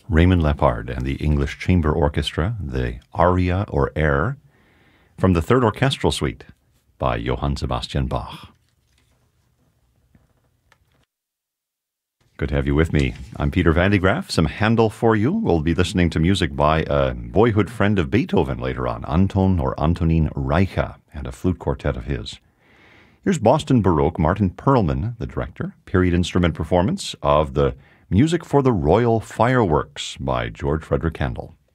Raymond Lepard and the English Chamber Orchestra, the Aria or Air, from the Third Orchestral Suite by Johann Sebastian Bach. Good to have you with me. I'm Peter Van de Graaff. Some Handel for you. We'll be listening to music by a boyhood friend of Beethoven later on, Anton or Antonin Reicha, and a flute quartet of his. Here's Boston Baroque Martin Perlman, the director, period instrument performance of the Music for the Royal Fireworks by George Frederick Handel.